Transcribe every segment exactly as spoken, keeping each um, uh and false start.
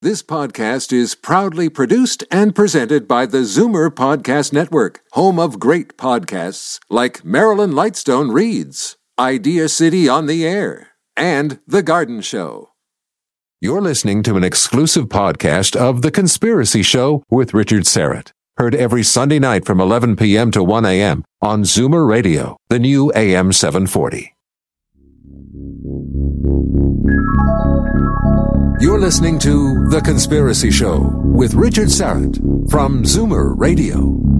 This podcast is proudly produced and presented by the Zoomer Podcast Network, home of great podcasts like Marilyn Lightstone Reads, Idea City on the Air, and The Garden Show. You're listening to an exclusive podcast of The Conspiracy Show with Richard Syrett. Heard every Sunday night from eleven p.m. to one a.m. on Zoomer Radio, the new A M seven forty. You're listening to The Conspiracy Show with Richard Syrett from Zoomer Radio.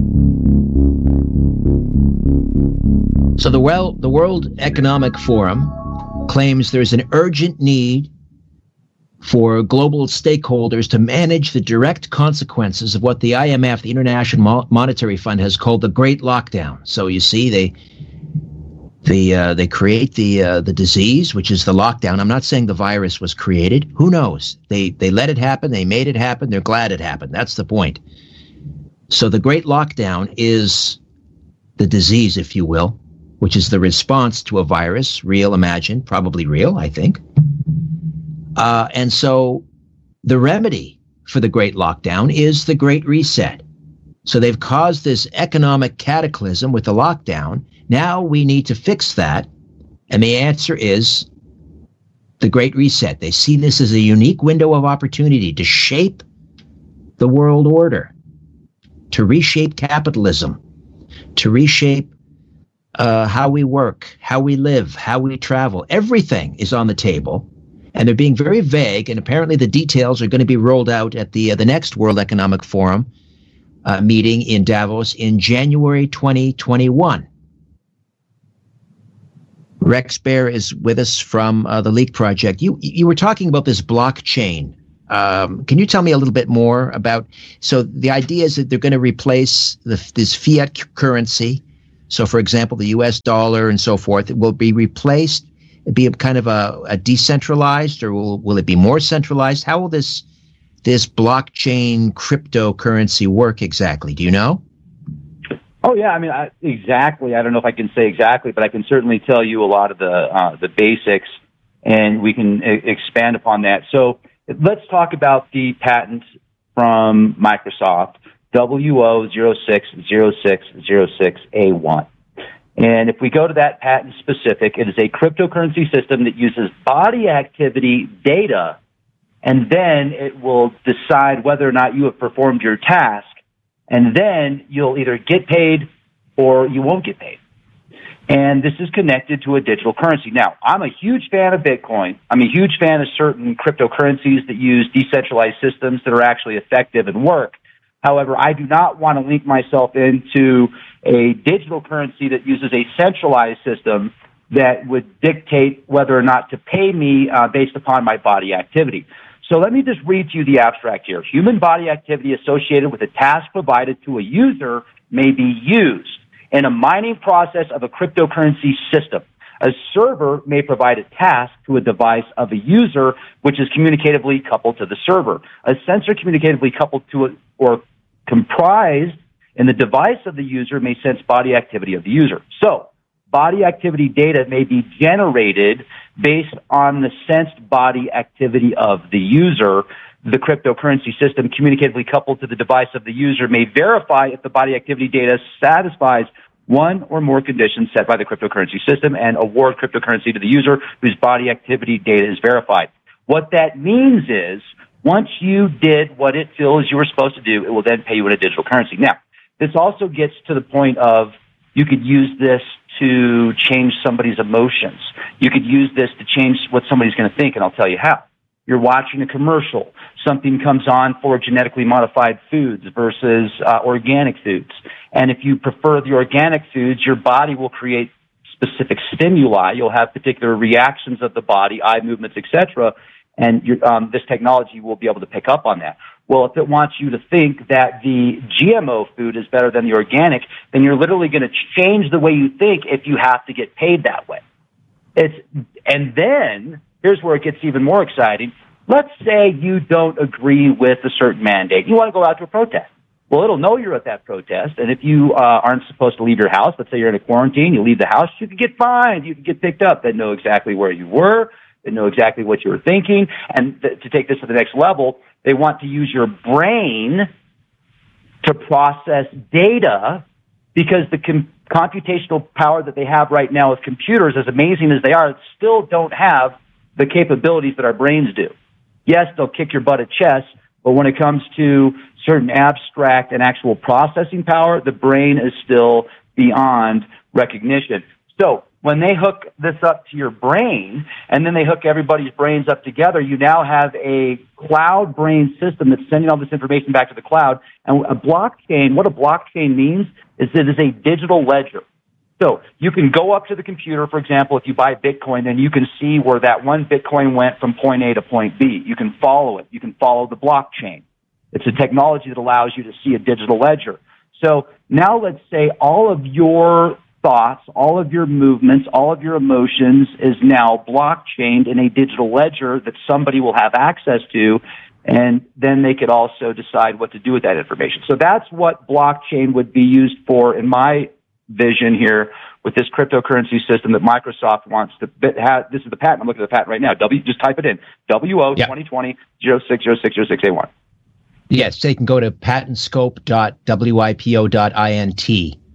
So the, well, the World Economic Forum claims there's an urgent need for global stakeholders to manage the direct consequences of what the I M F, the International Monetary Fund, has called the Great Lockdown. So you see, they they uh, they create the uh, the disease, which is the lockdown. I'm not saying the virus was created. Who knows? They they let it happen. They made it happen. They're glad it happened. That's the point. So the Great Lockdown is the disease, if you will, which is the response to a virus, real, imagined, probably real, I think. Uh, and so the remedy for the Great Lockdown is the Great Reset. So they've caused this economic cataclysm with the lockdown. Now we need to fix that. And the answer is the Great Reset. They see this as a unique window of opportunity to shape the world order, to reshape capitalism, to reshape uh, how we work, how we live, how we travel. Everything is on the table. And they're being very vague, and apparently the details are going to be rolled out at the uh, the next World Economic Forum uh, meeting in Davos in January twenty twenty-one. Rex Bear is with us from uh, the Leak Project. You you were talking about this blockchain. Um, can you tell me a little bit more about? So the idea is that they're going to replace the, this fiat c- currency. So, for example, the U S dollar and so forth, it will be replaced. It be a kind of a, a decentralized, or will, will it be more centralized? How will this this blockchain cryptocurrency work exactly? Do you know? Oh yeah, I mean I, exactly. I don't know if I can say exactly, but I can certainly tell you a lot of the uh, the basics, and we can I- expand upon that. So let's talk about the patent from Microsoft, W O zero six zero six zero six A one. And if we go to that patent specific, it is a cryptocurrency system that uses body activity data, and then it will decide whether or not you have performed your task, and then you'll either get paid or you won't get paid. And this is connected to a digital currency. Now, I'm a huge fan of Bitcoin. I'm a huge fan of certain cryptocurrencies that use decentralized systems that are actually effective and work. However, I do not want to link myself into a digital currency that uses a centralized system that would dictate whether or not to pay me uh, based upon my body activity. So let me just read to you the abstract here. Human body activity associated with a task provided to a user may be used in a mining process of a cryptocurrency system. A server may provide a task to a device of a user, which is communicatively coupled to the server. A sensor communicatively coupled to a, or comprised in the device of the user may sense body activity of the user. So, body activity data may be generated based on the sensed body activity of the user. The cryptocurrency system communicatively coupled to the device of the user may verify if the body activity data satisfies one or more conditions set by the cryptocurrency system and award cryptocurrency to the user whose body activity data is verified. What that means is, once you did what it feels you were supposed to do, it will then pay you in a digital currency. Now, this also gets to the point of you could use this to change somebody's emotions. You could use this to change what somebody's going to think, and I'll tell you how. You're watching a commercial. Something comes on for genetically modified foods versus uh, organic foods. And if you prefer the organic foods, your body will create specific stimuli. You'll have particular reactions of the body, eye movements, et cetera, and your, um, this technology will be able to pick up on that. Well, if it wants you to think that the G M O food is better than the organic, then you're literally going to change the way you think if you have to get paid that way. It's, and then, here's where it gets even more exciting. Let's say you don't agree with a certain mandate. You want to go out to a protest. Well, it'll know you're at that protest, and if you uh, aren't supposed to leave your house, let's say you're in a quarantine, you leave the house, you can get fined, you can get picked up. They know exactly where you were. They know exactly what you were thinking. And th- to take this to the next level, They want to use your brain to process data, because the com- computational power that they have right now with computers, as amazing as they are, still don't have the capabilities that our brains do. Yes, they'll kick your butt at chess, but when it comes to certain abstract and actual processing power, the brain is still beyond recognition. So when they hook this up to your brain, and then they hook everybody's brains up together, you now have a cloud brain system that's sending all this information back to the cloud. And a blockchain, what a blockchain means is it is a digital ledger. So you can go up to the computer, for example, if you buy Bitcoin, and you can see where that one Bitcoin went from point A to point B. You can follow it. You can follow the blockchain. It's a technology that allows you to see a digital ledger. So now let's say all of your thoughts, all of your movements, all of your emotions is now blockchained in a digital ledger that somebody will have access to, and then they could also decide what to do with that information. So that's what blockchain would be used for in my vision here with this cryptocurrency system that Microsoft wants to have. This is the patent. I'm looking at the patent right now. W, just type it in. W O twenty twenty zero six zero six zero six eight one. Yes, they can go to patentscope dot wipo dot int,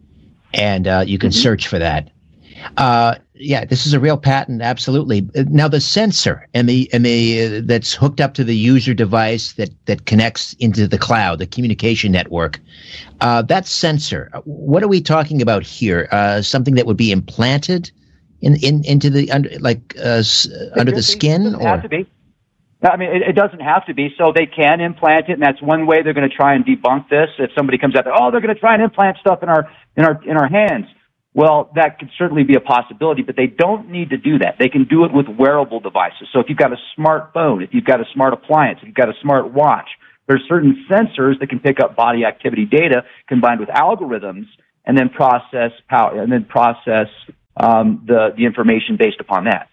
and uh, you can mm-hmm. search for that. Uh, yeah, this is a real patent, absolutely. Now, the sensor and the and the uh, that's hooked up to the user device that that connects into the cloud, the communication network. Uh, that sensor, what are we talking about here? Uh, something that would be implanted in, in into the under like uh, under the skin, it doesn't or have to be. I mean, it, it doesn't have to be. So they can implant it, and that's one way they're going to try and debunk this. If somebody comes out there, oh, they're going to try and implant stuff in our in our in our hands. Well, that could certainly be a possibility, but they don't need to do that. They can do it with wearable devices. So if you've got a smartphone, if you've got a smart appliance, if you've got a smart watch, there's certain sensors that can pick up body activity data combined with algorithms, and then process power, and then process um, the the information based upon that.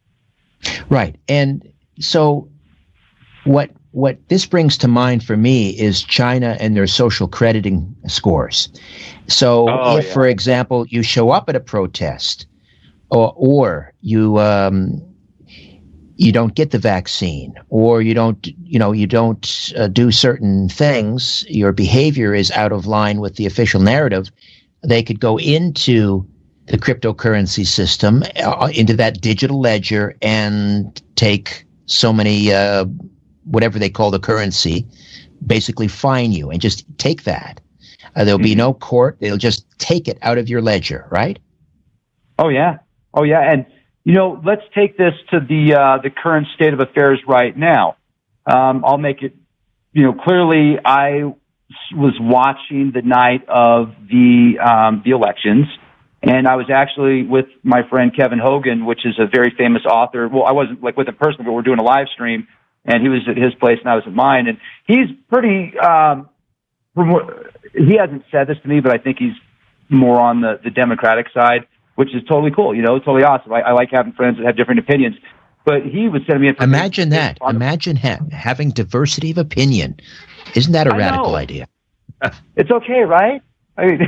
Right, and so what what this brings to mind for me is China and their social crediting scores. So oh, if, yeah. for example, you show up at a protest, or, or you um, you don't get the vaccine, or you don't you know you don't uh, do certain things, your behavior is out of line with the official narrative, they could go into the cryptocurrency system, uh, into that digital ledger, and take so many uh, whatever they call the currency, basically fine you and just take that. Uh, there'll be no court. They'll just take it out of your ledger, right? Oh, yeah. Oh, yeah. And, you know, let's take this to the uh, the current state of affairs right now. Um, I'll make it, you know, clearly I was watching the night of the um, the elections, and I was actually with my friend Kevin Hogan, which is a very famous author. Well, I wasn't like with him personally, but we're doing a live stream, and he was at his place and I was at mine. And he's pretty, um, from what, he hasn't said this to me, but I think he's more on the, the Democratic side, which is totally cool. You know, totally awesome. I, I like having friends that have different opinions. But he was sending me information. Imagine that. Imagine ha- having diversity of opinion. Isn't that a I radical know. idea? It's okay, right? I mean,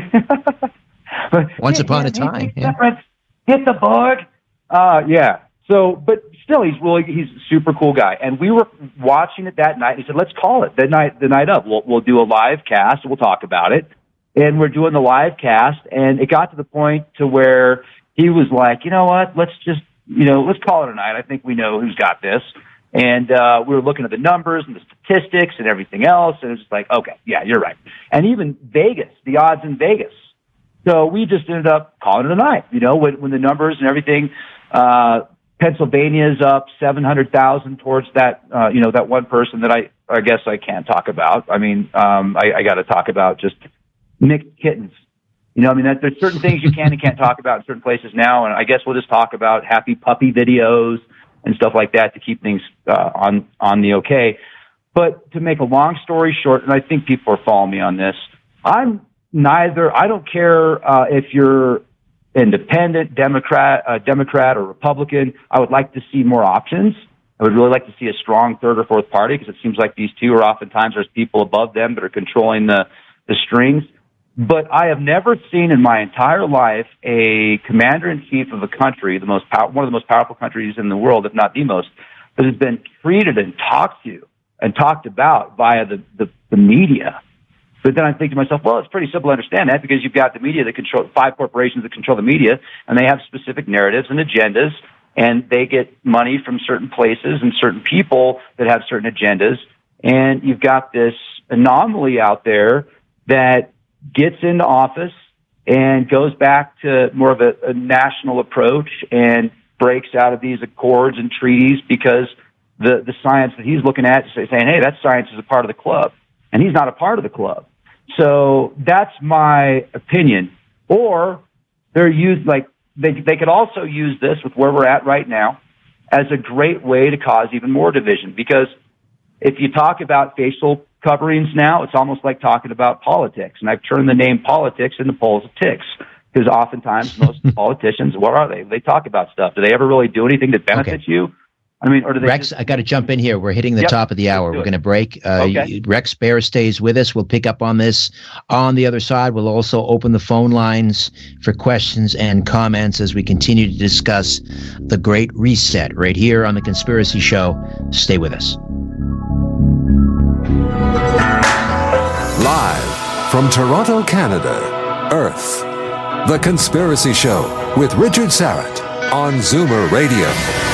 Once upon a time. Yeah. Hit the bug. Uh, yeah. So, but still, he's really, he's a super cool guy. And we were watching it that night. He said, let's call it the night, the night of. We'll, we'll do a live cast. We'll talk about it. And we're doing the live cast. And it got to the point to where he was like, you know what? Let's just, you know, let's call it a night. I think we know who's got this. And, uh, we were looking at the numbers and the statistics and everything else. And it was just like, okay, yeah, you're right. And even Vegas, the odds in Vegas. So we just ended up calling it a night, you know, when, when the numbers and everything, uh, Pennsylvania's up seven hundred thousand towards that, uh, you know, that one person that I, I guess I can't talk about. I mean, um, I, I got to talk about just mixed kittens. You know, I mean, that, there's certain things you can and can't talk about in certain places now. And I guess we'll just talk about happy puppy videos and stuff like that to keep things, uh, on, on the okay. But to make a long story short, and I think people are following me on this, I'm neither, I don't care, uh, if you're independent, Democrat, uh, Democrat or Republican. I would like to see more options. I would really like to see a strong third or fourth party, because it seems like these two are oftentimes there's people above them that are controlling the, the strings. But I have never seen in my entire life a commander-in-chief of a country, the most pow- one of the most powerful countries in the world, if not the most, that has been treated and talked to and talked about via the, the, the media. But then I think to myself, well, it's pretty simple to understand that because you've got the media that control, five corporations that control the media, and they have specific narratives and agendas, and they get money from certain places and certain people that have certain agendas. And you've got this anomaly out there that gets into office and goes back to more of a, a national approach and breaks out of these accords and treaties because the, the science that he's looking at is saying, hey, that science is a part of the club. And he's not a part of the club. So that's my opinion. Or they're used like they they could also use this with where we're at right now as a great way to cause even more division. Because if you talk about facial coverings now, it's almost like talking about politics. And I've turned the name politics into polls of ticks. Because oftentimes most politicians, what are they? They talk about stuff. Do they ever really do anything that benefits okay. you? I mean, or do they Rex, just, I got to jump in here. We're hitting the yep, top of the hour. We're going to break. Uh, okay. Rex Bear stays with us. We'll pick up on this on the other side. We'll also open the phone lines for questions and comments as we continue to discuss the Great Reset right here on The Conspiracy Show. Stay with us. Live from Toronto, Canada, Earth. The Conspiracy Show with Richard Syrett on Zoomer Radio.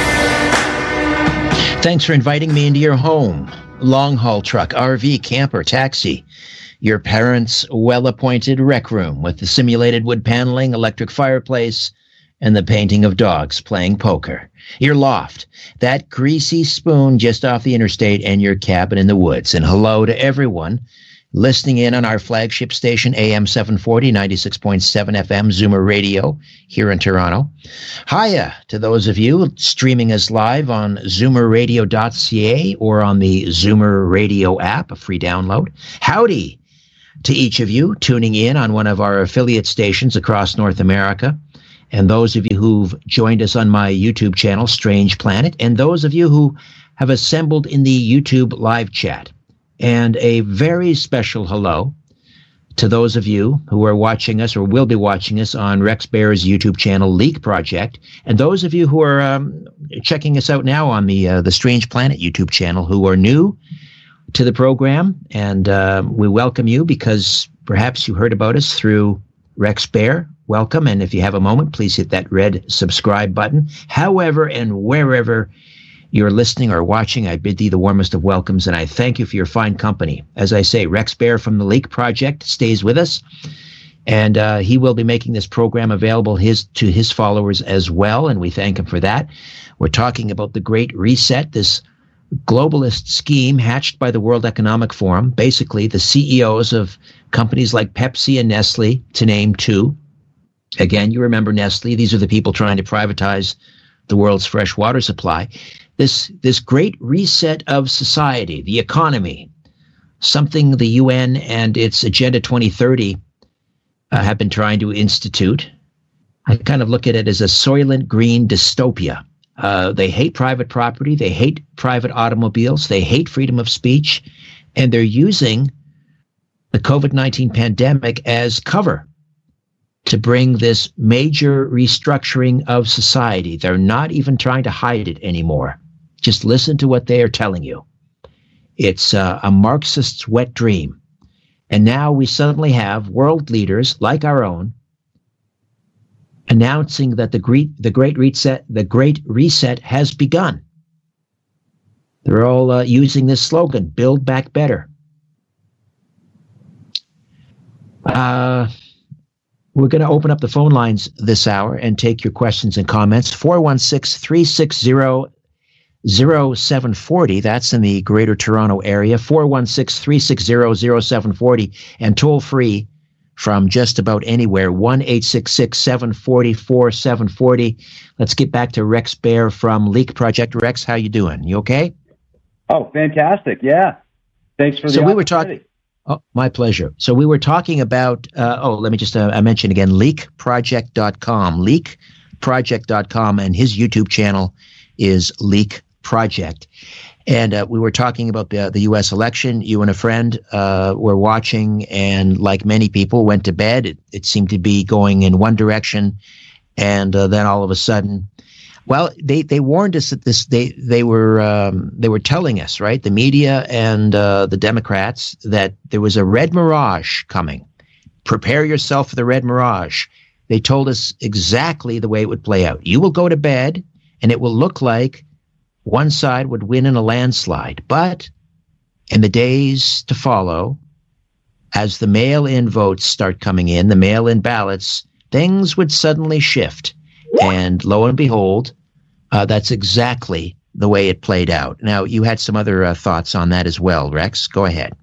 Thanks for inviting me into your home. Long-haul truck, R V, camper, taxi. Your parents' well-appointed rec room with the simulated wood paneling, electric fireplace, and the painting of dogs playing poker. Your loft, that greasy spoon just off the interstate, and your cabin in the woods. And hello to everyone listening in on our flagship station, A M seven forty, ninety-six point seven F M, Zoomer Radio, here in Toronto. Hiya to those of you streaming us live on zoomer radio dot c a or on the Zoomer Radio app, a free download. Howdy to each of you tuning in on one of our affiliate stations across North America, and those of you who've joined us on my YouTube channel, Strange Planet, and those of you who have assembled in the YouTube live chat. And a very special hello to those of you who are watching us or will be watching us on Rex Bear's YouTube channel, Leak Project, and those of you who are um, checking us out now on the uh, the Strange Planet YouTube channel who are new to the program. And uh, we welcome you because perhaps you heard about us through Rex Bear. Welcome. And if you have a moment, please hit that red subscribe button. However and wherever you're listening or watching, I bid thee the warmest of welcomes, and I thank you for your fine company. As I say, Rex Bear from the Leak Project stays with us, and uh, he will be making this program available his to his followers as well, and we thank him for that. We're talking about the Great Reset, this globalist scheme hatched by the World Economic Forum, basically the C E Os of companies like Pepsi and Nestle, to name two. Again, you remember Nestle. These are the people trying to privatize the world's fresh water supply. This this great reset of society, the economy, something the U N and its Agenda twenty thirty uh, have been trying to institute. I kind of look at it as a Soylent Green dystopia. Uh, they hate private property. They hate private automobiles. They hate freedom of speech. And they're using the COVID nineteen pandemic as cover to bring this major restructuring of society. They're not even trying to hide it anymore. Just listen to what they are telling you. It's uh, a Marxist's wet dream. And now we suddenly have world leaders like our own announcing that the great, the great reset, the Great Reset has begun. They're all uh, using this slogan, Build Back Better. Uh, we're going to open up the phone lines this hour and take your questions and comments. four one six, three six zero, zero seven four zero. That's in the Greater Toronto area. four one six, three six zero, zero seven four zero. And toll free from just about anywhere, one eight six six, seven four zero, four seven four zero. Let's get back to Rex Bear from Leak Project. Rex, how you doing? You okay? Oh, fantastic. Yeah. Thanks for the So we were talking. Oh, my pleasure. So we were talking about, uh, oh, let me just uh, I mention again, leak project dot com, leak project dot com, and his YouTube channel is Leak Project. And uh, we were talking about the, the U S election. You and a friend uh, were watching, and like many people, went to bed. It, it seemed to be going in one direction, and uh, then all of a sudden, Well, they, they warned us that this they they were um, they were telling us, right, the media and uh, the Democrats, that there was a red mirage coming. Prepare yourself for the red mirage. They told us exactly the way it would play out. You will go to bed, and it will look like one side would win in a landslide. But in the days to follow, as the mail-in votes start coming in, the mail-in ballots, things would suddenly shift. And lo and behold, uh, that's exactly the way it played out. Now, you had some other uh, thoughts on that as well, Rex. Go ahead.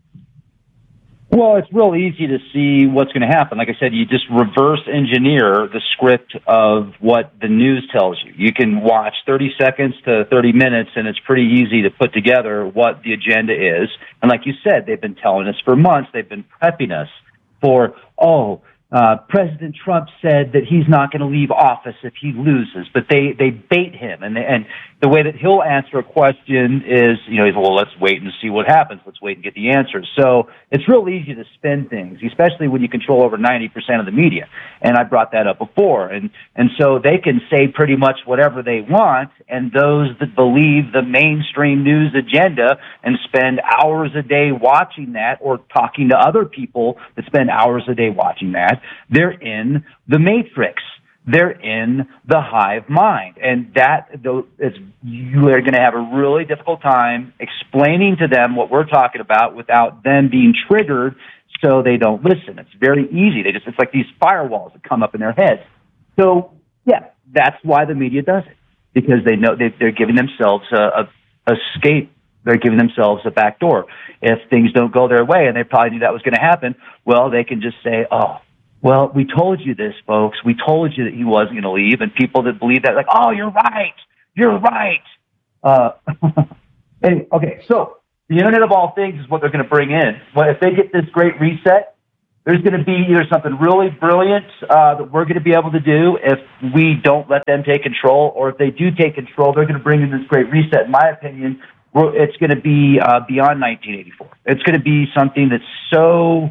Well, it's real easy to see what's going to happen. Like I said, you just reverse engineer the script of what the news tells you. You can watch thirty seconds to thirty minutes, and it's pretty easy to put together what the agenda is. And like you said, they've been telling us for months, they've been prepping us for, oh, Uh, President Trump said that he's not going to leave office if he loses, but they, they bait him. And they, and the way that he'll answer a question is, you know, he's, well, let's wait and see what happens. Let's wait and get the answers. So it's real easy to spin things, especially when you control over ninety percent of the media. And I brought that up before. And, and so they can say pretty much whatever they want. And those that believe the mainstream news agenda and spend hours a day watching that, or talking to other people that spend hours a day watching that, they're in the matrix. They're in the hive mind. And that is, you are going to have a really difficult time explaining to them what we're talking about without them being triggered so they don't listen. It's very easy. They just, it's like these firewalls that come up in their heads. So, yeah, that's why the media does it, because they know they, they're giving themselves a, a escape. They're giving themselves a back door. If things don't go their way, and they probably knew that was going to happen, well, they can just say, oh, well, we told you this, folks. We told you that he wasn't going to leave. And people that believe that, like, oh, you're right. You're right. Uh, anyway, okay, so the Internet of All Things is what they're going to bring in. Well, if they get this great reset, there's going to be either something really brilliant uh, that we're going to be able to do if we don't let them take control, or if they do take control, they're going to bring in this great reset. In my opinion, it's going to be uh, beyond nineteen eighty-four. It's going to be something that's so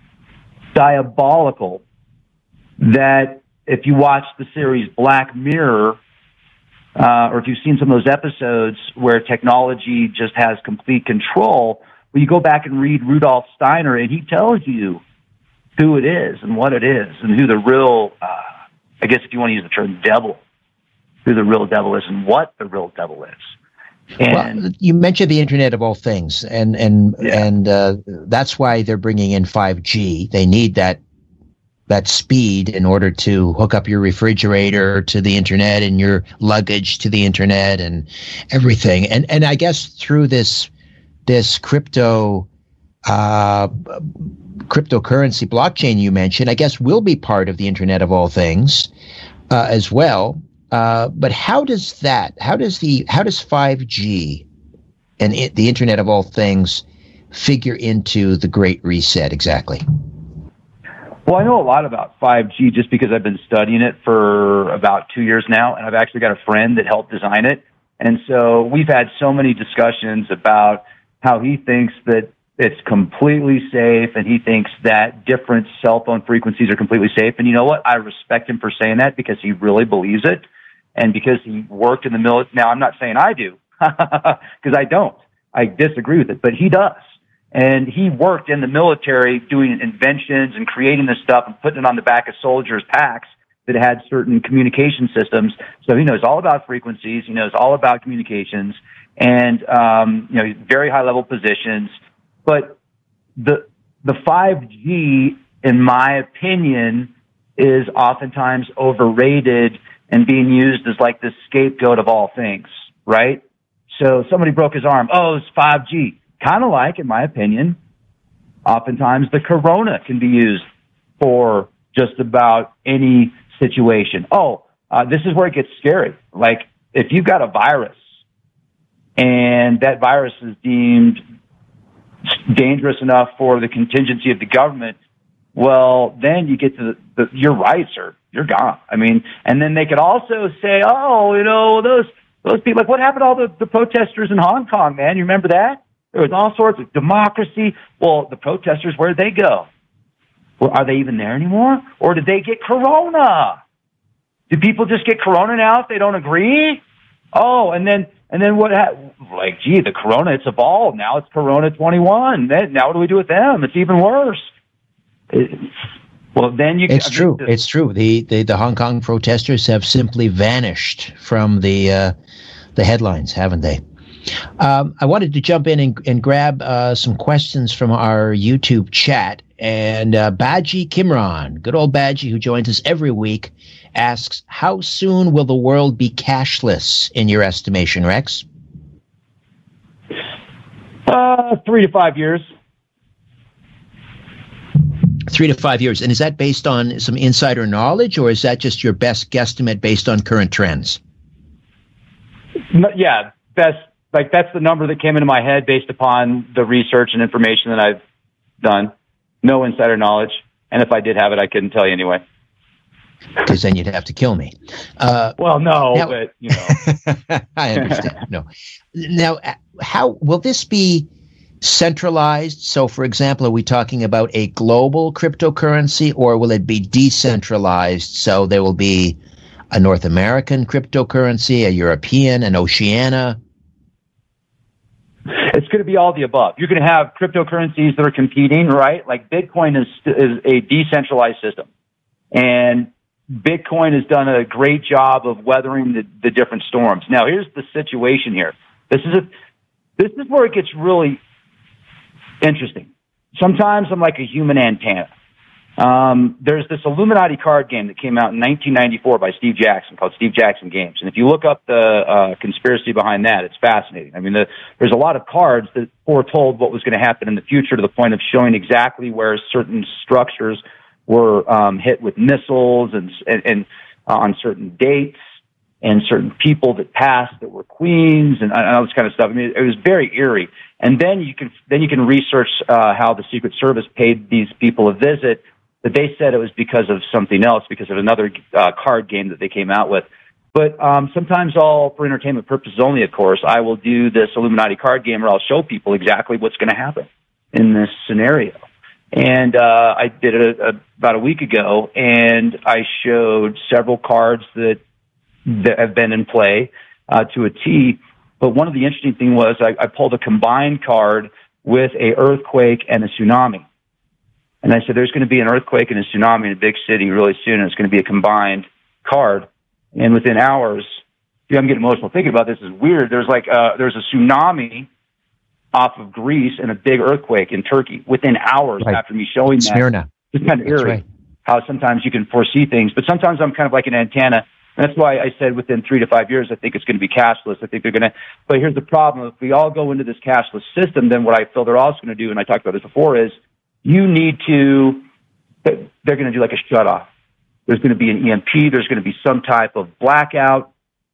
diabolical that if you watch the series Black Mirror, uh, or if you've seen some of those episodes where technology just has complete control, well, you go back and read Rudolf Steiner, and he tells you who it is and what it is, and who the real, uh, I guess if you want to use the term devil, who the real devil is and what the real devil is. And well, you mentioned the Internet of All Things, and and yeah. and uh, that's why they're bringing in five G. They need that that speed in order to hook up your refrigerator to the Internet and your luggage to the Internet and everything. And and I guess through this this crypto uh, cryptocurrency blockchain you mentioned, I guess will be part of the Internet of All Things uh, as well. Uh, but how does that, how does the, how does five G and it, the Internet of All Things figure into the Great Reset exactly? Well, I know a lot about five G just because I've been studying it for about two years now, and I've actually got a friend that helped design it. And so we've had so many discussions about how he thinks that it's completely safe, and he thinks that different cell phone frequencies are completely safe. And you know what? I respect him for saying that because he really believes it. And because he worked in the military. Now, I'm not saying I do, because I don't. I disagree with it, but he does. And he worked in the military doing inventions and creating this stuff and putting it on the back of soldiers' packs that had certain communication systems. So he knows all about frequencies. He knows all about communications and, um, you know, very high-level positions. But the the five G, in my opinion, is oftentimes overrated and being used as like the scapegoat of all things, right? So somebody broke his arm. Oh, it's five G. Kind of like, in my opinion, oftentimes the corona can be used for just about any situation. Oh, uh, this is where it gets scary. Like, if you've got a virus and that virus is deemed dangerous enough for the contingency of the government, well, then you get to the, the your rights are, you're gone. I mean, and then they could also say, oh, you know, those those people, like what happened to all the, the protesters in Hong Kong, man? You remember that? There was all sorts of democracy. Well, the protesters, where'd they go? Well, are they even there anymore? Or did they get corona? Do people just get corona now if they don't agree? Oh, and then and then what? Ha- like, gee, the corona, it's evolved. Now it's Corona twenty-one. Then, now what do we do with them? It's even worse. It, well, then you. It's I mean, true. the, it's true. The, the the Hong Kong protesters have simply vanished from the uh, the headlines, haven't they? Um, I wanted to jump in and, and grab uh, some questions from our YouTube chat. And uh, Baji Kimron, good old Baji, who joins us every week, asks, how soon will the world be cashless, in your estimation, Rex? Uh, three to five years. Three to five years. And is that based on some insider knowledge, or is that just your best guesstimate based on current trends? Yeah, best. Like, that's the number that came into my head based upon the research and information that I've done. No insider knowledge. And if I did have it, I couldn't tell you anyway. Because then you'd have to kill me. Uh, well, no, now, but, you know. I understand. No. Now, how will this be centralized? So, for example, are we talking about a global cryptocurrency, or will it be decentralized? So there will be a North American cryptocurrency, a European, an Oceania. It's going to be all the above. You're going to have cryptocurrencies that are competing, right? Like Bitcoin is is a decentralized system, and Bitcoin has done a great job of weathering the, the different storms. Now, here's the situation here. This is a this is where it gets really interesting. Sometimes I'm like a human antenna. Um, there's this Illuminati card game that came out in nineteen ninety-four by Steve Jackson called Steve Jackson Games. And if you look up the uh, conspiracy behind that, it's fascinating. I mean, the, there's a lot of cards that foretold what was going to happen in the future, to the point of showing exactly where certain structures were um, hit with missiles and, and, and uh, on certain dates, and certain people that passed that were queens, and, and all this kind of stuff. I mean, it was very eerie. And then you can then you can research uh, how the Secret Service paid these people a visit. But they said it was because of something else, because of another uh, card game that they came out with. But um, sometimes, all for entertainment purposes only, of course, I will do this Illuminati card game where I'll show people exactly what's going to happen in this scenario. And uh, I did it a, a, about a week ago, and I showed several cards that, that have been in play uh, to a T. But one of the interesting things was I, I pulled a combined card with a earthquake and a tsunami. And I said, there's going to be an earthquake and a tsunami in a big city really soon, and it's going to be a combined card. And within hours, yeah, I'm getting emotional thinking about this. It's weird. There's like uh, there's a tsunami off of Greece and a big earthquake in Turkey within hours right. after me showing that. Smyrna. It's kind of That's eerie right. how sometimes you can foresee things, but sometimes I'm kind of like an antenna. And that's why I said within three to five years, I think it's going to be cashless. I think they're going to, but here's the problem. If we all go into this cashless system, then what I feel they're also going to do, and I talked about this before, is you need to, they're going to do like a shut off. There's going to be an E M P. There's going to be some type of blackout.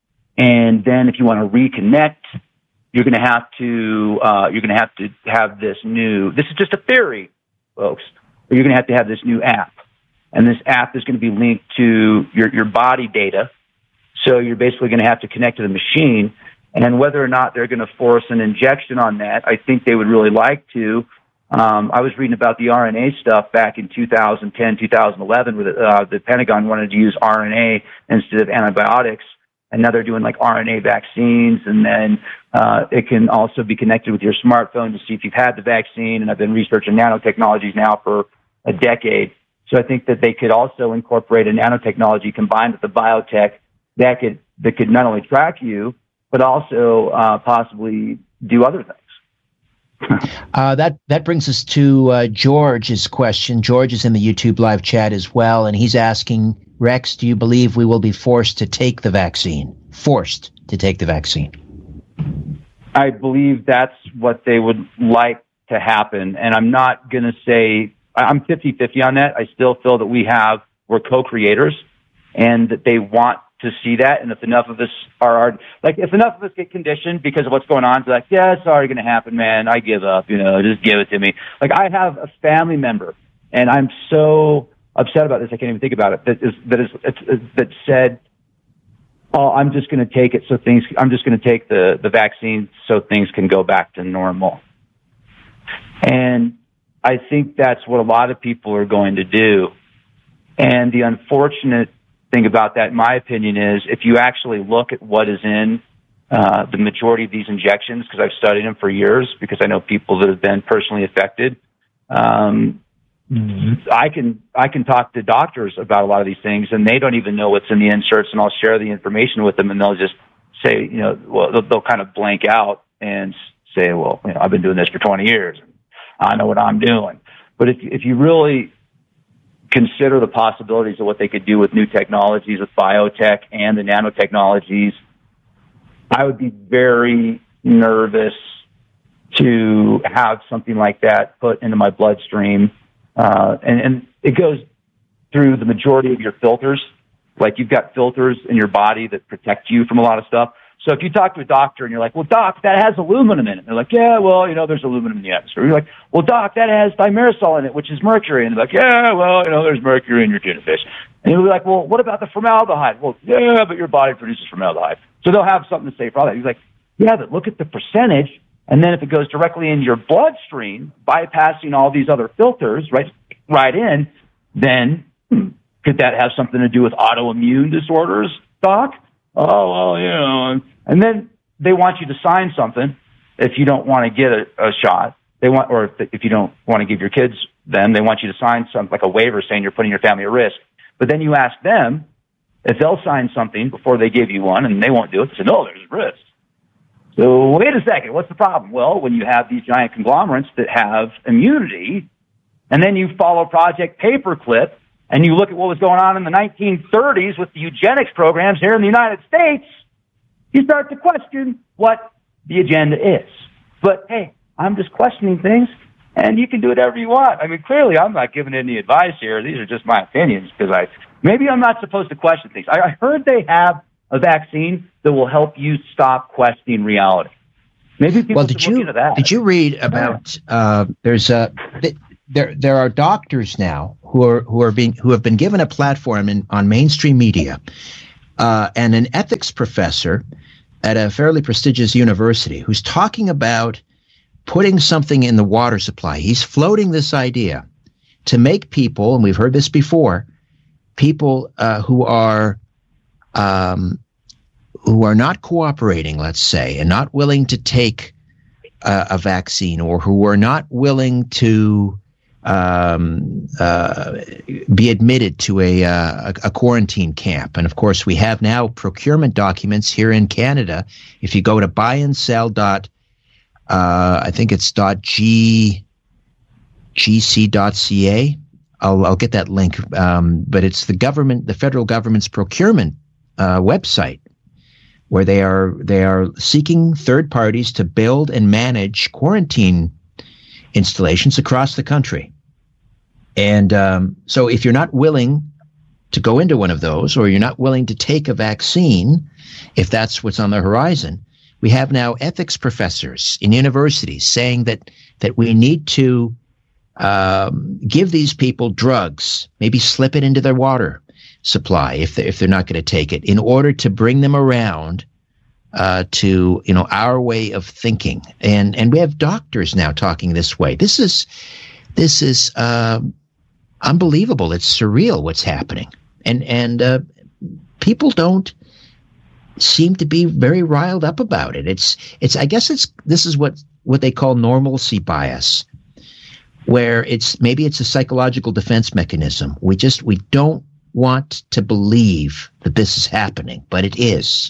And then if you want to reconnect, you're going to have to, uh, you're going to have to have this new, this is just a theory, folks, but you're going to have to have this new app. And this app is going to be linked to your, your body data. So you're basically going to have to connect to the machine. And whether or not they're going to force an injection on that, I think they would really like to. Um, I was reading about the R N A stuff back in two thousand ten, two thousand eleven, where the, uh, the Pentagon wanted to use R N A instead of antibiotics. And now they're doing like R N A vaccines. And then uh, it can also be connected with your smartphone to see if you've had the vaccine. And I've been researching nanotechnologies now for a decade. So I think that they could also incorporate a nanotechnology combined with the biotech that could that could not only track you, but also uh, possibly do other things. uh, that that brings us to uh, George's question. George is in the YouTube live chat as well, and he's asking, Rex, do you believe we will be forced to take the vaccine? Forced to take the vaccine. I believe that's what they would like to happen, and I'm not going to say, I'm fifty-fifty on that. I still feel that we have, we're co-creators, and that they want to see that. And if enough of us are, like, if enough of us get conditioned because of what's going on, it's like, yeah, it's already going to happen, man. I give up, you know, just give it to me. Like, I have a family member, and I'm so upset about this, I can't even think about it, that is, that is, it's, that said, oh, I'm just going to take it so things, I'm just going to take the, the vaccine so things can go back to normal. And I think that's what a lot of people are going to do. And the unfortunate thing about that, in my opinion, is if you actually look at what is in uh, the majority of these injections, because I've studied them for years, because I know people that have been personally affected. Um, I can I can talk to doctors about a lot of these things, and they don't even know what's in the inserts, and I'll share the information with them, and they'll just say, you know, well, they'll, they'll kind of blank out and say, well, you know, I've been doing this for twenty years. I know what I'm doing. But if if you really consider the possibilities of what they could do with new technologies, with biotech and the nanotechnologies, I would be very nervous to have something like that put into my bloodstream. Uh, and, and it goes through the majority of your filters. Like, you've got filters in your body that protect you from a lot of stuff. So if you talk to a doctor and you're like, well, doc, that has aluminum in it. They're like, yeah, well, you know, there's aluminum in the atmosphere. You're like, well, doc, that has thimerosal in it, which is mercury. And they're like, yeah, well, you know, there's mercury in your tuna fish. And you'll be like, well, what about the formaldehyde? Well, yeah, but your body produces formaldehyde. So they'll have something to say for all that. He's like, yeah, but look at the percentage. And then if it goes directly into your bloodstream, bypassing all these other filters, right, right in, then hmm, could that have something to do with autoimmune disorders, doc? Oh, well, you know. And then they want you to sign something if you don't want to get a, a shot. They want, or if, if you don't want to give your kids them, they want you to sign something like a waiver saying you're putting your family at risk. But then you ask them if they'll sign something before they give you one, and they won't do it. They say, no, there's risk. So wait a second, what's the problem? Well, when you have these giant conglomerates that have immunity, and then you follow Project Paperclip, and you look at what was going on in the nineteen thirties with the eugenics programs here in the United States, you start to question what the agenda is. But, hey, I'm just questioning things, and you can do whatever you want. I mean, clearly I'm not giving any advice here. These are just my opinions, because I maybe I'm not supposed to question things. I, I heard they have a vaccine that will help you stop questioning reality. Maybe people well, did should you, look into that. Did you read about, uh, there's a... Th- There, there are doctors now who are who are being who have been given a platform in, on mainstream media, uh, and an ethics professor at a fairly prestigious university who's talking about putting something in the water supply. He's floating this idea to make people, and we've heard this before, people uh, who are um, who are not cooperating, let's say, and not willing to take uh, a vaccine, or who are not willing to Um, uh, be admitted to a, uh, a quarantine camp. And of course, we have now procurement documents here in Canada. If you go to buy and sell dot, uh, I think it's dot G, gc dot C A. I'll, I'll get that link. Um, but it's the government, the federal government's procurement uh, website, where they are they are seeking third parties to build and manage quarantine installations across the country. And um, so if you're not willing to go into one of those, or you're not willing to take a vaccine, if that's what's on the horizon, we have now ethics professors in universities saying that that we need to um, give these people drugs, maybe slip it into their water supply if they're, if they're not going to take it, in order to bring them around uh, to, you know, our way of thinking. And and we have doctors now talking this way. This is this is uh, unbelievable. It's surreal what's happening, and and uh, people don't seem to be very riled up about it. It's it's. I guess it's this is what what they call normalcy bias, where it's maybe it's a psychological defense mechanism. We just we don't want to believe that this is happening, but it is.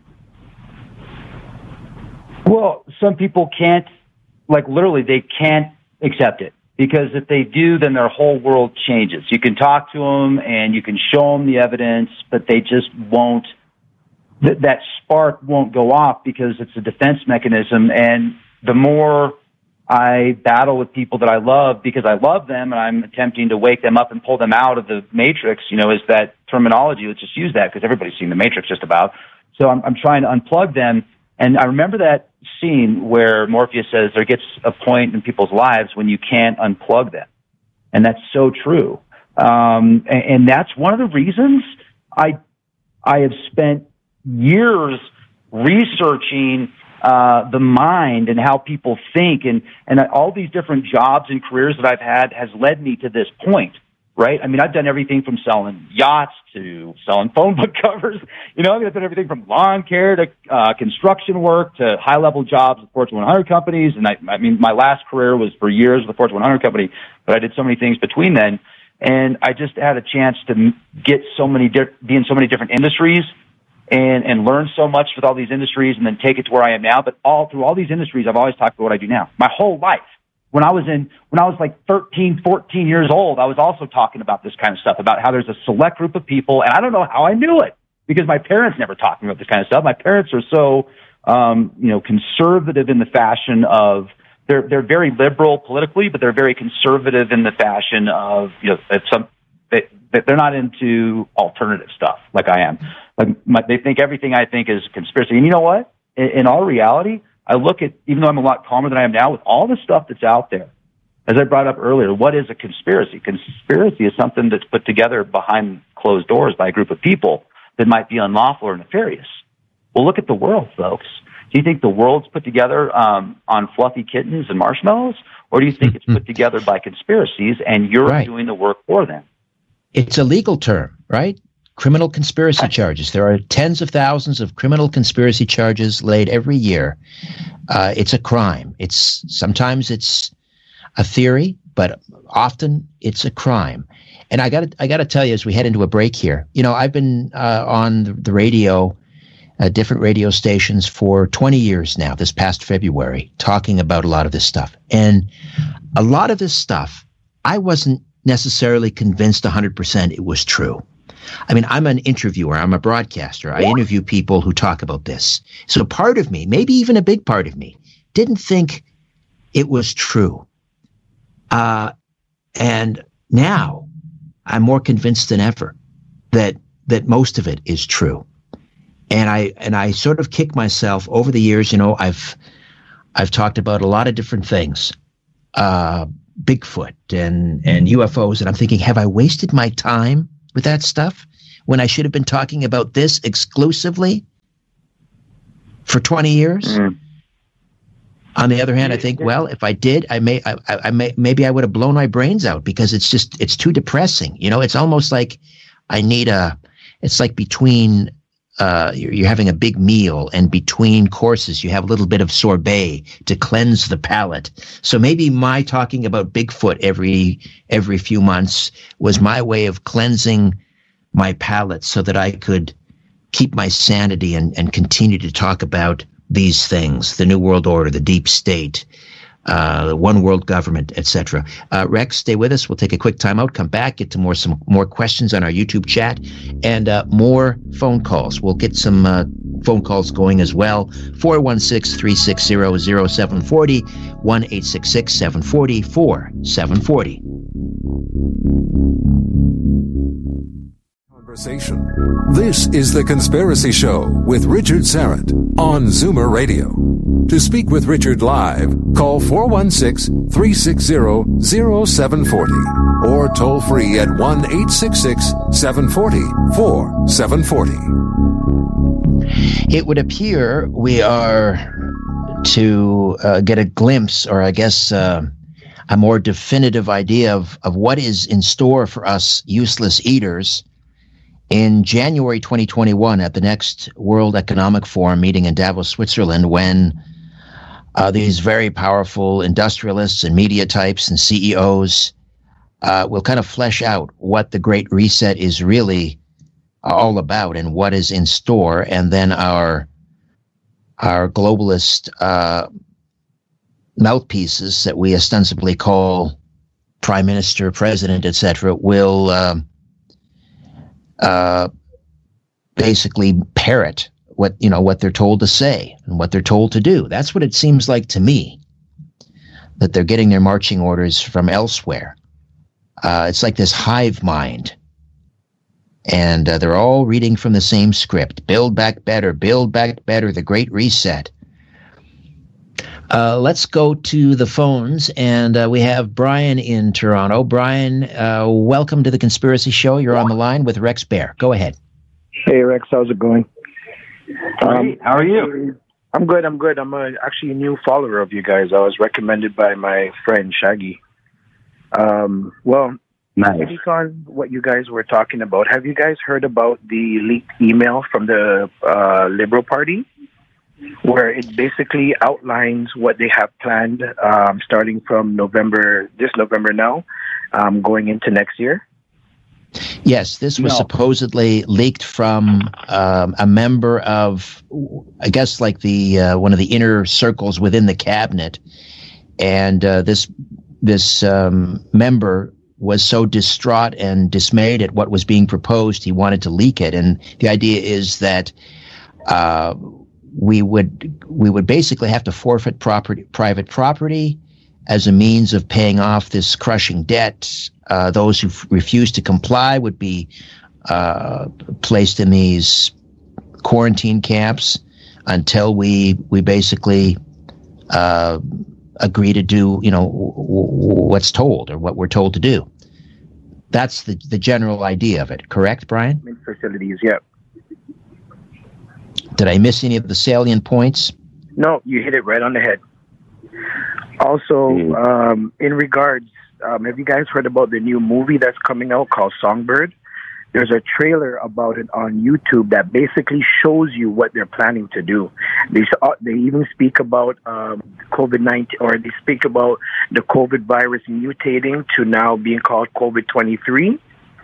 Well, some people can't, like literally, they can't accept it, because if they do, then their whole world changes. You can talk to them and you can show them the evidence, but they just won't, th- that spark won't go off, because it's a defense mechanism. And the more I battle with people that I love because I love them, and I'm attempting to wake them up and pull them out of the matrix, you know, is that terminology. Let's just use that, because everybody's seen the matrix just about. So I'm, I'm trying to unplug them. And I remember that scene where Morpheus says there gets a point in people's lives when you can't unplug them. And that's so true. Um, and, and that's one of the reasons I, I have spent years researching uh, the mind and how people think, and, and all these different jobs and careers that I've had has led me to this point. right? I mean, I've done everything from selling yachts to selling phone book covers. You know, I mean, I've done everything from lawn care to uh, construction work to high-level jobs with Fortune one hundred companies. And I, I mean, my last career was for years with the Fortune one hundred company, but I did so many things between then. And I just had a chance to get so many, di- be in so many different industries and, and learn so much with all these industries and then take it to where I am now. But all through all these industries, I've always talked about what I do now. My whole life. When I was in, when I was like thirteen, fourteen years old, I was also talking about this kind of stuff, about how there's a select group of people, and I don't know how I knew it, because my parents never talked to me about this kind of stuff. My parents are so, um, you know, conservative in the fashion of, they're, they're very liberal politically, but they're very conservative in the fashion of, you know, it's some, they, they're not into alternative stuff like I am. Like my, they think everything I think is conspiracy. And you know what? In, in all reality, I look at, even though I'm a lot calmer than I am now, with all the stuff that's out there, as I brought up earlier, what is a conspiracy? Conspiracy is something that's put together behind closed doors by a group of people that might be unlawful or nefarious. Well, look at the world, folks. Do you think the world's put together um, on fluffy kittens and marshmallows? Or do you think it's put together by conspiracies and you're right. doing the work for them? It's a legal term, right? Criminal conspiracy charges. There are tens of thousands of criminal conspiracy charges laid every year. Uh, it's a crime. It's sometimes it's a theory, but often it's a crime. And I got I got to tell you, as we head into a break here, you know, I've been uh, on the, the radio, uh, different radio stations for twenty years now. This past February, talking about a lot of this stuff, and a lot of this stuff, I wasn't necessarily convinced one hundred percent it was true. I mean, I'm an interviewer. I'm a broadcaster. I interview people who talk about this. So part of me, maybe even a big part of me, didn't think it was true. Uh, and now I'm more convinced than ever that that most of it is true. And I and I sort of kick myself over the years. You know, I've I've talked about a lot of different things, uh, Bigfoot and and U F Os, and I'm thinking, have I wasted my time with that stuff when I should have been talking about this exclusively for twenty years? Mm. On the other hand, I think, well, if I did, I may, I, I may, maybe I would have blown my brains out, because it's just, it's too depressing. You know, it's almost like I need a, it's like between, uh, you're, you're having a big meal, and between courses, you have a little bit of sorbet to cleanse the palate. So maybe my talking about Bigfoot every, every few months was my way of cleansing my palate so that I could keep my sanity and, and continue to talk about these things, the New World Order, the deep state, uh, the one world government, et cetera. Uh, Rex, stay with us. We'll take a quick time out, come back, get to more some more questions on our YouTube chat, and uh, more phone calls. We'll get some uh, phone calls going as well. four one six, three six zero, zero seven four zero, one eight six six, seven four zero, four seven four zero. Conversation. This is The Conspiracy Show with Richard Syrett on Zoomer Radio. To speak with Richard live, call four one six, three six zero, zero seven four zero or toll free at one eight six six, seven four zero, four seven four zero. It would appear we are to uh, get a glimpse, or I guess uh, a more definitive idea of, of what is in store for us useless eaters in January twenty twenty-one at the next World Economic Forum meeting in Davos, Switzerland, when uh, these very powerful industrialists and media types and C E Os uh, will kind of flesh out what the Great Reset is really all about and what is in store. And then our our globalist uh, mouthpieces that we ostensibly call prime minister, president, et cetera, will um, uh, basically parrot what, you know, what they're told to say and what they're told to do. That's what it seems like to me, that they're getting their marching orders from elsewhere. Uh, it's like this hive mind. And uh, they're all reading from the same script. Build back better, build back better, the Great Reset. Uh, let's go to the phones, and uh, we have Brian in Toronto. Brian, uh, welcome to The Conspiracy Show. You're on the line with Rex Bear. Go ahead. Hey, Rex. How's it going? Um, How are you? I'm good. I'm good. I'm a, actually a new follower of you guys. I was recommended by my friend Shaggy. Um, well, Nice. Speak on what you guys were talking about. Have you guys heard about the leaked email from the uh, Liberal Party, where it basically outlines what they have planned um, starting from November, this November now, um, going into next year? Yes, this was No. supposedly leaked from um, a member of, I guess, like the uh, one of the inner circles within the cabinet, and uh, this this um, member was so distraught and dismayed at what was being proposed, he wanted to leak it. And the idea is that uh, we would we would basically have to forfeit property, private property, as a means of paying off this crushing debt. Uh, those who f- refuse to comply would be uh, placed in these quarantine camps until we we basically uh, agree to do, you know, w- w- what's told or what we're told to do. That's the the general idea of it. Correct, Brian? Facilities, yeah. Did I miss any of the salient points? No, you hit it right on the head. Also, um, in regards, um, have you guys heard about the new movie that's coming out called Songbird? There's a trailer about it on YouTube that basically shows you what they're planning to do. They uh, they even speak about um, COVID nineteen, or they speak about the COVID virus mutating to now being called COVID twenty-three.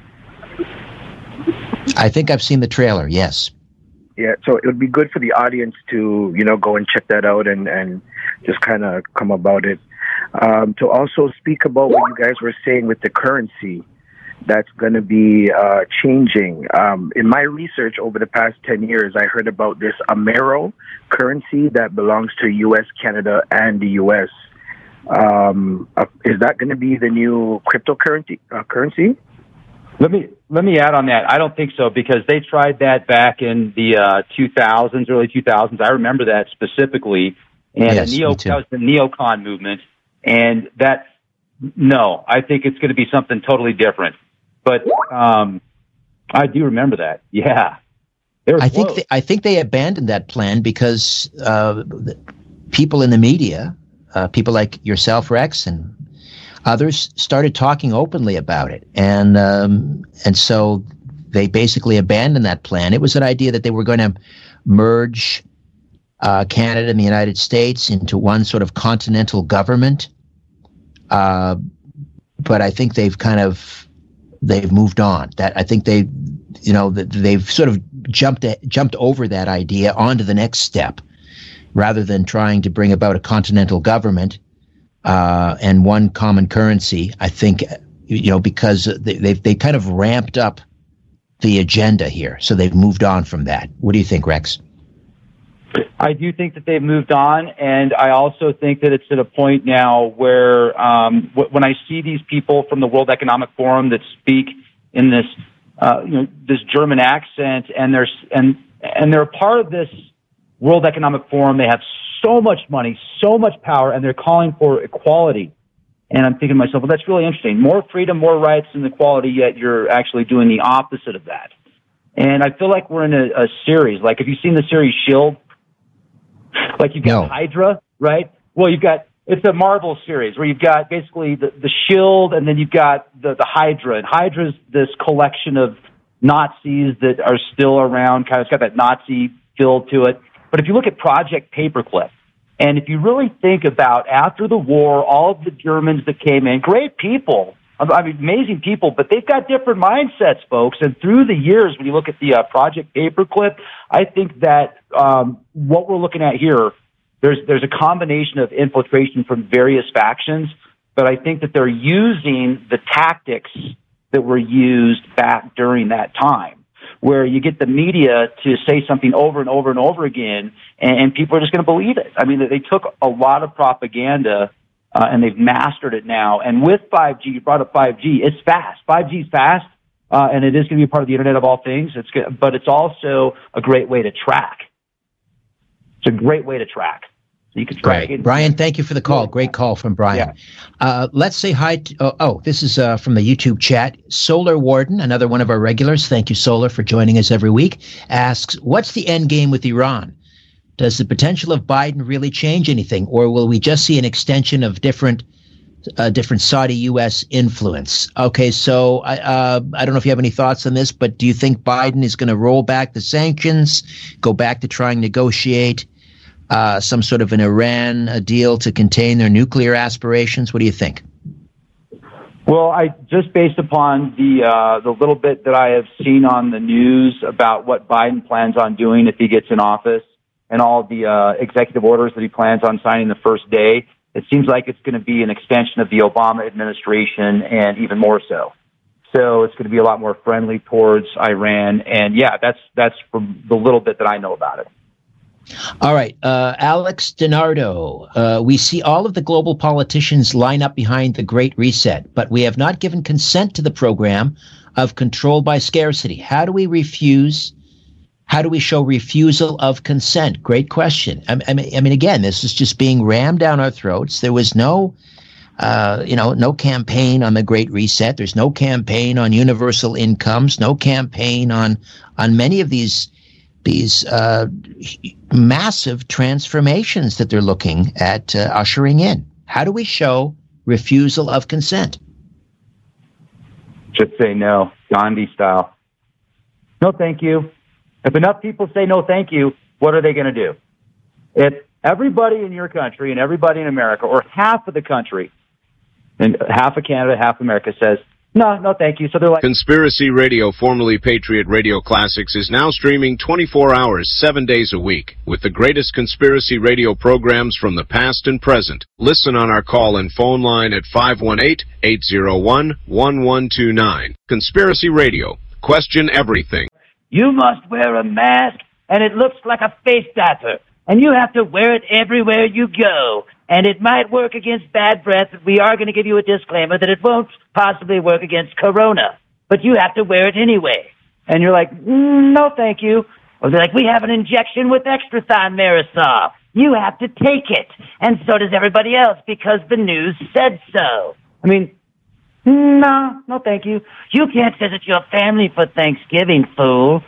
I think I've seen the trailer, yes. Yeah, so it would be good for the audience to, you know, go and check that out and, and just kind of come about it. Um, to also speak about what you guys were saying with the currency that's going to be uh, changing. Um, in my research over the past ten years, I heard about this Amero currency that belongs to U S, Canada, and the U S. Um, uh, is that going to be the new cryptocurrency uh, currency? Let me let me add on that. I don't think so, because they tried that back in the uh, two thousands, early two thousands. I remember that specifically, and Yes, the neo, me too. that was the neocon movement. And that, no, I think it's going to be something totally different. But um, I do remember that. Yeah, they were I think close. they, I think they abandoned that plan because uh, the people in the media, uh, people like yourself, Rex, and others started talking openly about it, and um, and so they basically abandoned that plan. It was an idea that they were going to merge uh, Canada and the United States into one sort of continental government, uh, but I think they've kind of they've moved on. That I think they, you know, they've sort of jumped jumped over that idea onto the next step, rather than trying to bring about a continental government. Uh, and one common currency. I think, you know, because they, they've they kind of ramped up the agenda here, so they've moved on from that. What do you think, Rex? I do think that they've moved on, and I also think that it's at a point now where um, w- when I see these people from the World Economic Forum that speak in this, uh, you know, this German accent, and they're and and they're a part of this World Economic Forum. They have so much money, so much power, and they're calling for equality. And I'm thinking to myself, well, that's really interesting. More freedom, more rights, and equality, yet you're actually doing the opposite of that. And I feel like we're in a, a series. Like, have you seen the series Shield? Like, you've got No. Hydra, right? Well, you've got, it's a Marvel series where you've got basically the, the Shield, and then you've got the, the Hydra. And Hydra's this collection of Nazis that are still around, kind of, it's got that Nazi feel to it. But if you look at Project Paperclip, and if you really think about after the war, all of the Germans that came in, great people, I mean, amazing people, but they've got different mindsets, folks. And through the years, when you look at the uh, Project Paperclip, I think that um, what we're looking at here, there's there's a combination of infiltration from various factions, but I think that they're using the tactics that were used back during that time, where you get the media to say something over and over and over again, and, and people are just going to believe it. I mean, they took a lot of propaganda, uh, and they've mastered it now. And with five G, you brought up five G, it's fast. five G is fast, uh, and it is going to be a part of the Internet of all things. It's good, but it's also a great way to track. It's a great way to track. So you can track Great. it. Brian, thank you for the call. Great call from Brian. Yeah. Uh, let's say hi to, oh, oh, this is uh, from the YouTube chat. Solar Warden, another one of our regulars. Thank you, Solar, for joining us every week. Asks, what's the end game with Iran? Does the potential of Biden really change anything, or will we just see an extension of different uh, different Saudi-U S influence. Okay, so I, uh, I don't know if you have any thoughts on this, but do you think Biden is going to roll back the sanctions, go back to trying to negotiate uh, some sort of an Iran a deal to contain their nuclear aspirations? What do you think? Well, I just based upon the uh, the little bit that I have seen on the news about what Biden plans on doing if he gets in office, and all the uh, executive orders that he plans on signing the first day, it seems like it's going to be an extension of the Obama administration, and even more so. So it's going to be a lot more friendly towards Iran, and yeah, that's that's from the little bit that I know about it. All right, uh, Alex DiNardo, uh, we see all of the global politicians line up behind the Great Reset, but we have not given consent to the program of control by scarcity. How do we refuse? How do we show refusal of consent? Great question. I, I, mean, I mean, again, this is just being rammed down our throats. There was no, uh, you know, no campaign on the Great Reset. There's no campaign on universal incomes. No campaign on on many of these. These uh, massive transformations that they're looking at uh, ushering in. How do we show refusal of consent? Just say no, Gandhi style. No, thank you. If enough people say no, thank you, what are they going to do? If everybody in your country and everybody in America, or half of the country, and half of Canada, half of America says, no, no, thank you. So they're like... Conspiracy Radio, formerly Patriot Radio Classics, is now streaming twenty-four hours, seven days a week, with the greatest conspiracy radio programs from the past and present. Listen on our call and phone line at five one eight, eight zero one, one one two nine. Conspiracy Radio. Question everything. You must wear a mask, and it looks like a face diaper, and you have to wear it everywhere you go. And it might work against bad breath, but we are going to give you a disclaimer that it won't possibly work against corona. But you have to wear it anyway. And you're like, mm, no, thank you. Or they're like, we have an injection with extra thimerosal. You have to take it. And so does everybody else because the news said so. I mean, no, no, thank you. You can't visit your family for Thanksgiving, fool.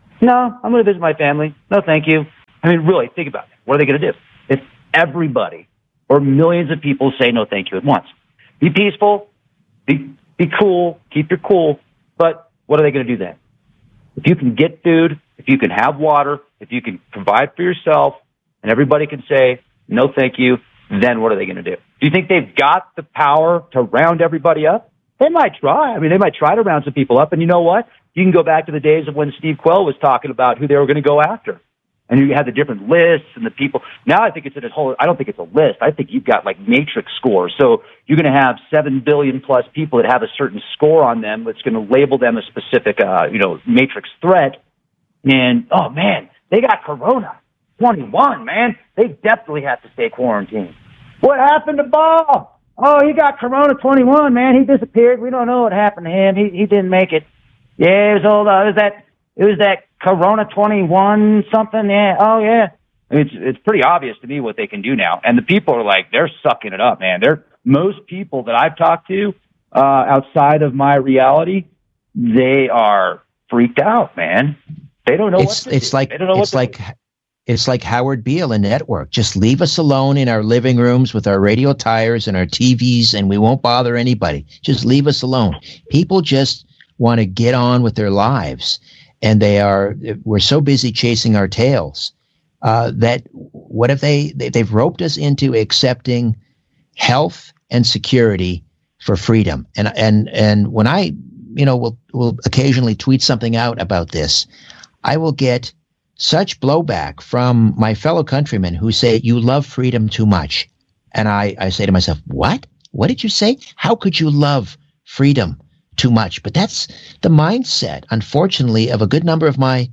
No, I'm going to visit my family. No, thank you. I mean, really, think about it. What are they going to do? If everybody or millions of people say no thank you at once. Be peaceful, be be cool, keep your cool, but what are they going to do then? If you can get food, if you can have water, if you can provide for yourself, and everybody can say no thank you, then what are they going to do? Do you think they've got the power to round everybody up? They might try. I mean, they might try to round some people up, and you know what? You can go back to the days of when Steve Quayle was talking about who they were going to go after. And you had the different lists and the people. Now I think it's in a whole, I don't think it's a list. I think you've got like matrix scores. So you're going to have seven billion plus people that have a certain score on them that's going to label them a specific, uh, you know, matrix threat. And, oh man, they got corona. twenty-one, man. They definitely have to stay quarantined. What happened to Bob? Oh, he got corona twenty-one, man. He disappeared. We don't know what happened to him. He, he didn't make it. Yeah, it was old, uh, it was that, it was that Corona twenty-one something. Yeah. Oh, yeah. It's it's pretty obvious to me what they can do now. And the people are like, they're sucking it up, man. They're most people that I've talked to uh, outside of my reality, they are freaked out, man. They don't know it's, what to it's do. Like, they don't know it's what like, to do. It's like Howard Beale and Network. Just leave us alone in our living rooms with our radio tires and our T Vs, and we won't bother anybody. Just leave us alone. People just want to get on with their lives. And they are, we're so busy chasing our tails uh, that what if they, they, they've roped us into accepting health and security for freedom. And, and, and when I, you know, will, will occasionally tweet something out about this, I will get such blowback from my fellow countrymen who say, you love freedom too much. And I, I say to myself, what? What did you say? How could you love freedom too much? But that's the mindset, unfortunately, of a good number of my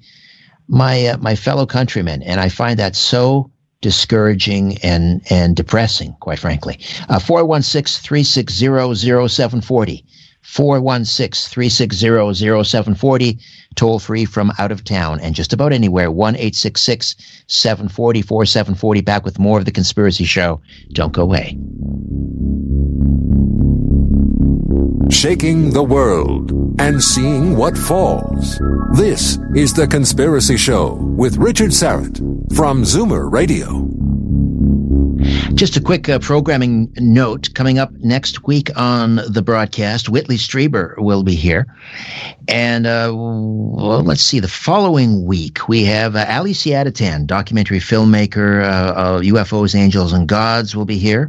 my uh, my fellow countrymen, and I find that so discouraging and and depressing, quite frankly. Uh, four one six, three six zero, zero seven four zero. four one six, three six zero, zero seven four zero, toll free from out of town and just about anywhere. one eight six six, seven four zero, four seven four zero. Back with more of The Conspiracy Show. Don't go away. Shaking the world and seeing what falls. This is The Conspiracy Show with Richard Syrett from Zoomer Radio. Just a quick uh, programming note. Coming up next week on the broadcast, Whitley Strieber will be here. And, uh, well, let's see, the following week, we have uh, Ali Siadatan, documentary filmmaker, uh, uh, U F Os, Angels, and Gods will be here.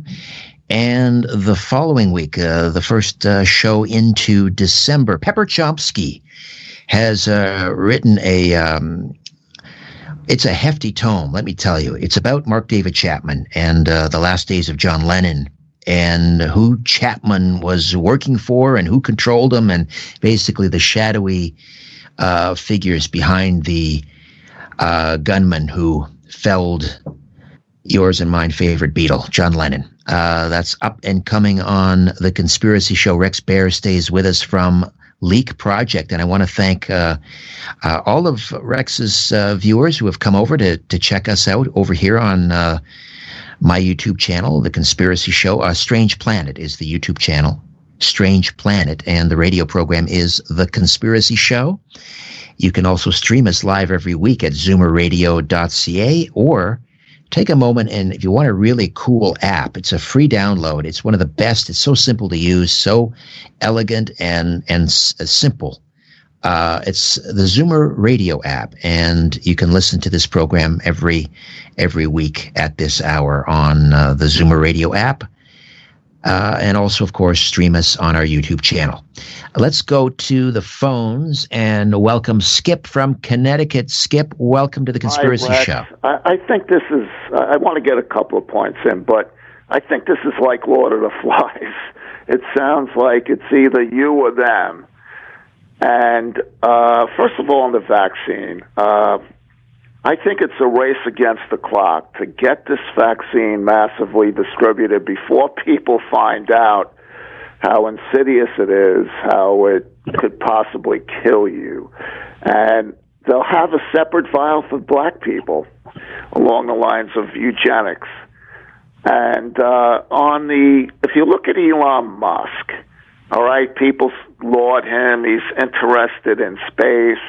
And the following week, uh, the first uh, show into December, Pepper Chomsky has uh, written a... Um, It's a hefty tome, let me tell you. It's about Mark David Chapman and uh, the last days of John Lennon and who Chapman was working for and who controlled him, and basically the shadowy uh, figures behind the uh, gunman who felled yours and mine favorite Beatle, John Lennon. Uh, that's up and coming on The Conspiracy Show. Rex Bear stays with us from Leak Project, and I want to thank uh, uh, all of Rex's uh, viewers who have come over to to check us out over here on uh, my YouTube channel, The Conspiracy Show. Uh, Strange Planet is the YouTube channel, Strange Planet, and the radio program is The Conspiracy Show. You can also stream us live every week at zoomer radio dot c a, or take a moment, and if you want a really cool app, it's a free download. It's one of the best. It's so simple to use, so elegant and and s- simple. Uh, it's the Zoomer Radio app, and you can listen to this program every every week at this hour on uh, the Zoomer Radio app. Uh, and also, of course, stream us on our YouTube channel. Let's go to the phones and welcome Skip from Connecticut. Skip, welcome to the Conspiracy Hi, Rex. Show. I, I think this is, I want to get a couple of points in, but I think this is like Lord of the Flies. It sounds like it's either you or them. And uh, first of all, on the vaccine, uh, I think it's a race against the clock to get this vaccine massively distributed before people find out how insidious it is, how it could possibly kill you. And they'll have a separate vial for black people along the lines of eugenics. And uh, on the, if you look at Elon Musk, all right, people laud him. He's interested in space.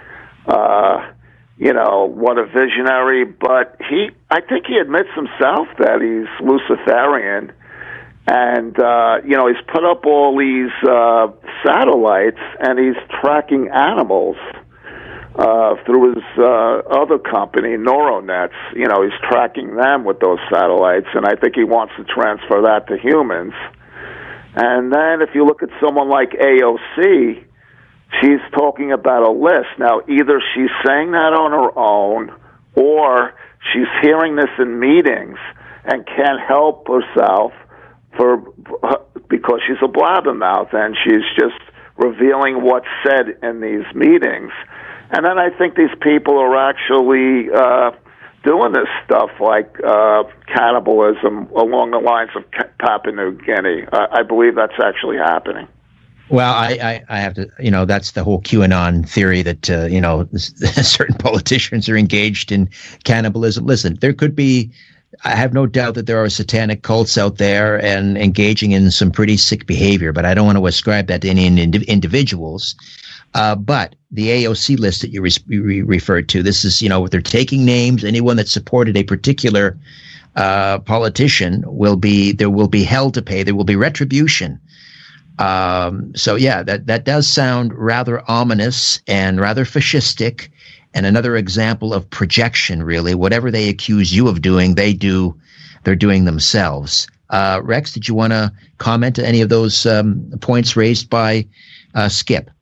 Uh, you know, what a visionary. But he, I think he admits himself that he's Luciferian. And, uh, you know, he's put up all these uh, satellites, and he's tracking animals uh, through his uh, other company, Neuronets. You know, he's tracking them with those satellites, and I think he wants to transfer that to humans. And then if you look at someone like A O C, she's talking about a list. Now, either she's saying that on her own, or she's hearing this in meetings and can't help herself for because she's a blabbermouth, and she's just revealing what's said in these meetings. And then I think these people are actually uh, doing this stuff like uh, cannibalism along the lines of Papua New Guinea. Uh, I believe that's actually happening. Well, I, I, I have to, you know, that's the whole QAnon theory that, uh, you know, certain politicians are engaged in cannibalism. Listen, there could be, I have no doubt that there are satanic cults out there and engaging in some pretty sick behavior, but I don't want to ascribe that to any ind- individuals. Uh, but the A O C list that you re- re- referred to, this is, you know, they're taking names. Anyone that supported a particular uh, politician will be, there will be hell to pay. There will be retribution. Um, so, yeah, that, that does sound rather ominous and rather fascistic, and another example of projection, really. Whatever they accuse you of doing, they do, they're doing themselves. Uh, Rex, did you want to comment on any of those um, points raised by uh, Skip?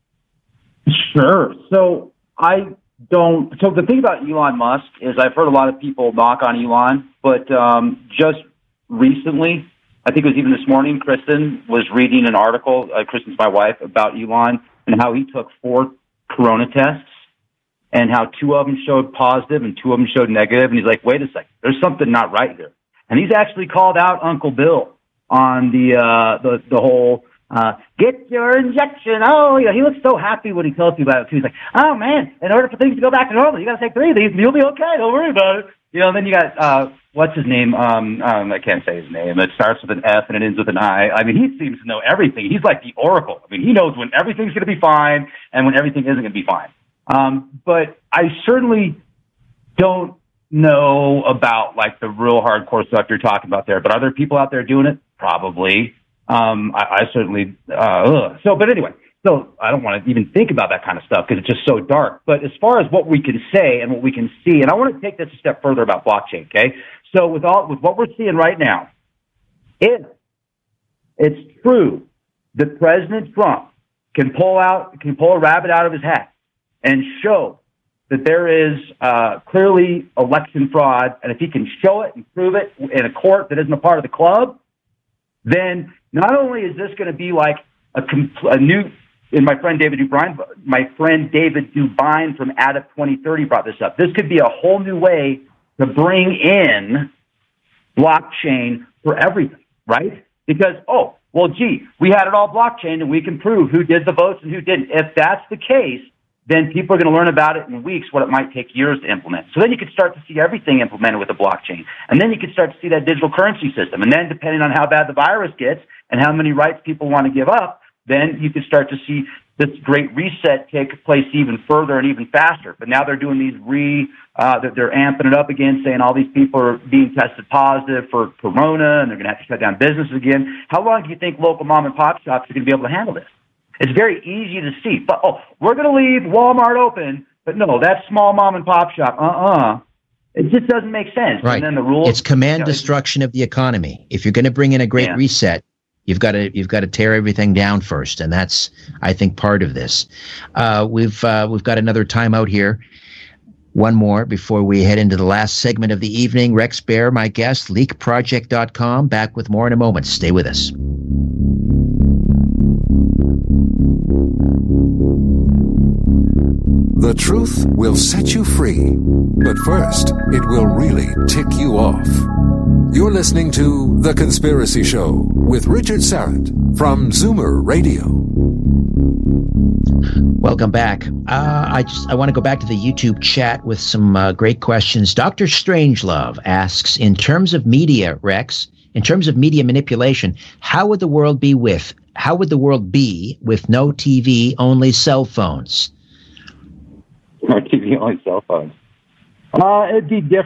Sure. So I don't. So the thing about Elon Musk is I've heard a lot of people knock on Elon, but um, just recently, I think it was even this morning, Kristen was reading an article, uh, Kristen's my wife, about Elon and how he took four corona tests and how two of them showed positive and two of them showed negative. And he's like, wait a second, there's something not right here. And he's actually called out Uncle Bill on the, uh, the, the whole, uh, get your injection. Oh, yeah. He looks so happy when he tells you about it too. He's like, oh man, in order for things to go back to normal, you got to take three of these and you'll be okay. Don't worry about it. You know, and then you got, uh, what's his name? Um, um, I can't say his name. It starts with an F and it ends with an I. I mean, he seems to know everything. He's like the oracle. I mean, he knows when everything's going to be fine and when everything isn't going to be fine. Um, but I certainly don't know about like the real hardcore stuff you're talking about there, but are there people out there doing it? Probably. Um, I, I certainly, uh, ugh. so, but anyway, so I don't want to even think about that kind of stuff because it's just so dark. But as far as what we can say and what we can see, and I want to take this a step further about blockchain. Okay. So with all, with what we're seeing right now, if it's true that President Trump can pull out, can pull a rabbit out of his hat and show that there is uh, clearly election fraud, and if he can show it and prove it in a court that isn't a part of the club, then not only is this going to be like a, compl- a new, and my friend David Dubine, my friend David Dubine from Adept twenty thirty brought this up. This could be a whole new way to bring in blockchain for everything, right? Because, oh, well, gee, we had it all blockchain and we can prove who did the votes and who didn't. If that's the case, then people are going to learn about it in weeks, what it might take years to implement. So then you could start to see everything implemented with the blockchain. And then you could start to see that digital currency system. And then depending on how bad the virus gets and how many rights people want to give up, then you could start to see this great reset take place even further and even faster. But now they're doing these re, uh, they're amping it up again, saying all these people are being tested positive for corona and they're going to have to shut down businesses again. How long do you think local mom and pop shops are going to be able to handle this? It's very easy to see. But, oh, we're going to leave Walmart open, but no, that small mom and pop shop, uh-uh. It just doesn't make sense. Right. And then the rules, it's command you know, destruction of the economy. If you're going to bring in a great yeah. reset, you've got to you've got to tear everything down first, and that's, I think, part of this. Uh, we've uh, we've got another timeout here. One more before we head into the last segment of the evening. Rex Bear, my guest, leak project dot com. Back with more in a moment. Stay with us. The truth will set you free, but first, it will really tick you off. You're listening to The Conspiracy Show with Richard Syrett from Zoomer Radio. Welcome back. Uh, I just I want to go back to the YouTube chat with some uh, great questions. Doctor Strangelove asks, in terms of media, Rex, in terms of media manipulation, how would the world be with how would the world be with no T V, only cell phones? No T V, only cell phones. Uh, it'd be different.